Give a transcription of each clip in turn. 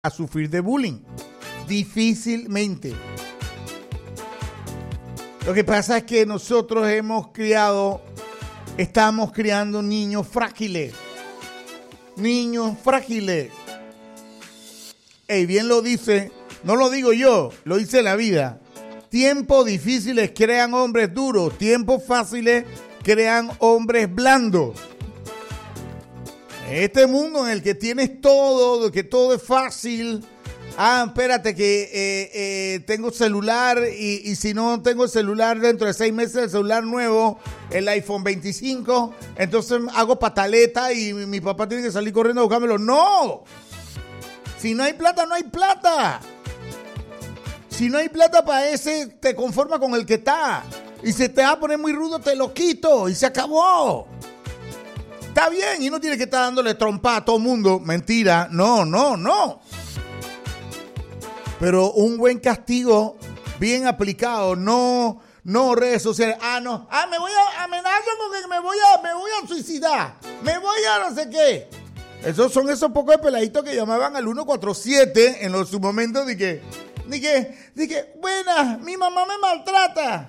a sufrir de bullying. Difícilmente. Lo que pasa es que nosotros estamos criando niños frágiles. Niños frágiles. Bien lo dice, no lo digo yo, lo dice la vida. Tiempos difíciles crean hombres duros, tiempos fáciles crean hombres blandos. Este mundo en el que tienes todo, que todo es fácil. Espérate que tengo celular y si no tengo el celular dentro de 6 meses, el celular nuevo, el iPhone 25, entonces hago pataleta y mi papá tiene que salir corriendo a buscármelo. ¡No! Si no hay plata, no hay plata. Si no hay plata para ese, te conforma con el que está. Y si te va a poner muy rudo, te lo quito y se acabó. Está bien, y no tiene que estar dándole trompa a todo mundo. Mentira, no. Pero un buen castigo, bien aplicado, no redes sociales. Me voy a amenazar con que me voy a suicidar. Me voy a no sé qué. Esos son esos pocos de peladitos que llamaban al 147 en su momento de que, buena, mi mamá me maltrata.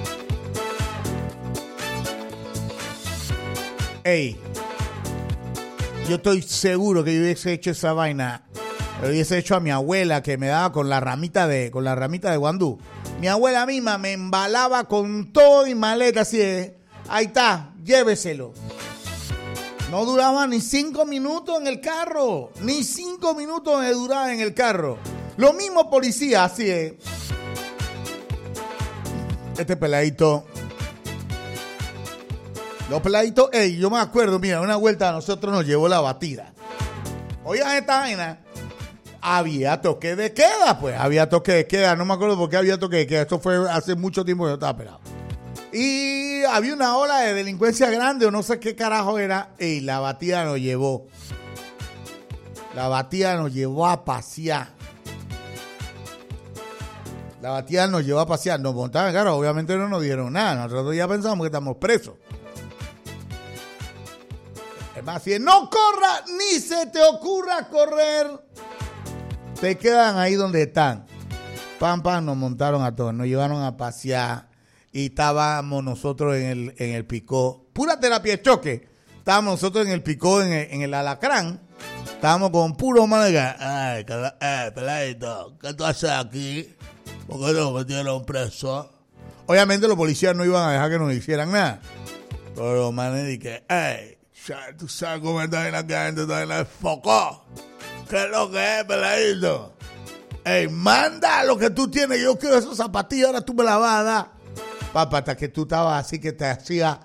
Yo estoy seguro que yo hubiese hecho esa vaina. Lo hubiese hecho a mi abuela que me daba con la ramita de guandú. Mi abuela misma me embalaba con todo y maleta así de, ahí está, lléveselo. No duraba ni 5 minutos en el carro. Ni 5 minutos me duraba en el carro. Lo mismo policía, así es. Este peladito. Los peladitos, yo me acuerdo, mira, una vuelta a nosotros nos llevó la batida. Oigan esta vaina. Había toque de queda, pues. Había toque de queda. No me acuerdo por qué había toque de queda. Esto fue hace mucho tiempo que yo estaba pelado. Y había una ola de delincuencia grande o no sé qué carajo era. Y la batida nos llevó. La batida nos llevó a pasear. Nos montaban, claro, obviamente no nos dieron nada. Nosotros ya pensamos que estamos presos. Es más, si no corra, ni se te ocurra correr. Se quedan ahí donde están. Pam, nos montaron a todos. Nos llevaron a pasear. Y estábamos nosotros en el picó. Pura terapia de choque. Estábamos nosotros en el picó, en el alacrán. Estábamos con puro manga. Ay, peladito, ¿qué tú haces aquí? ¿Por qué nos metieron preso? Obviamente los policías no iban a dejar que nos hicieran nada. Pero los manes dije, tú sabes cómo está en la gente, está en el foco. ¿Qué es lo que es, peladito? Manda lo que tú tienes. Yo quiero esos zapatillas, ahora tú me la vas a dar. Papá, hasta que tú estabas así que te hacía...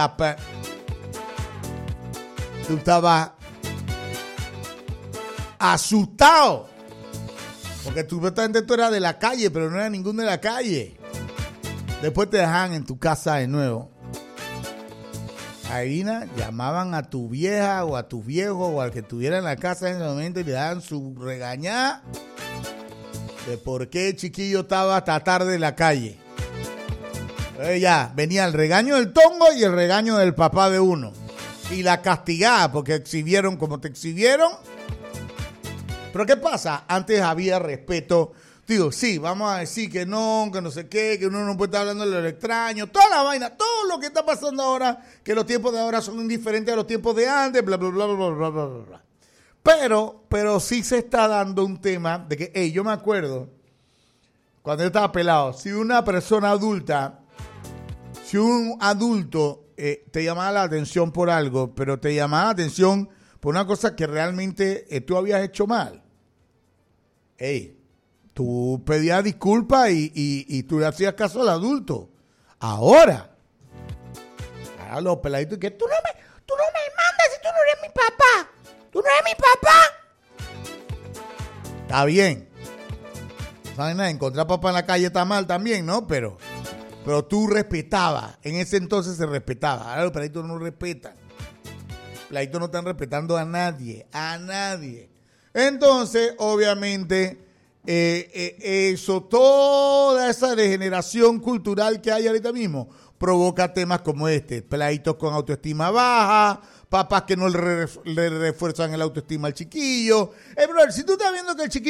Tú estabas asustado. Porque supuestamente tú eras de la calle, pero no era ninguno de la calle. Después te dejaban en tu casa de nuevo. Ahí llamaban a tu vieja o a tu viejo o al que estuviera en la casa en ese momento y le daban su regañada de por qué el chiquillo estaba hasta tarde en la calle. Ya, venía el regaño del tongo y el regaño del papá de uno. Y la castigada, porque exhibieron como te exhibieron. Pero ¿qué pasa? Antes había respeto. Digo, sí, vamos a decir que no sé qué, que uno no puede estar hablando de lo extraño, toda la vaina, todo lo que está pasando ahora, que los tiempos de ahora son indiferentes a los tiempos de antes, bla, bla, bla, bla, bla, bla, bla. Pero sí se está dando un tema de que, yo me acuerdo, cuando yo estaba pelado, si un adulto te llamaba la atención por algo, pero te llamaba la atención por una cosa que realmente tú habías hecho mal, tú pedías disculpas y tú le hacías caso al adulto. Ahora los peladitos que tú no me mandas si tú no eres mi papá. Tú no eres mi papá. Está bien. ¿Sabes nada? Encontrar papá en la calle está mal también, ¿no? Pero tú respetabas. En ese entonces se respetaba. Ahora los peladitos no respetan. Los peladitos no están respetando a nadie. Entonces, obviamente, toda esa degeneración cultural que hay ahorita mismo, provoca temas como este, pleitos con autoestima baja, papás que no le refuerzan el autoestima al chiquillo. Brother, si tú estás viendo que el chiquillo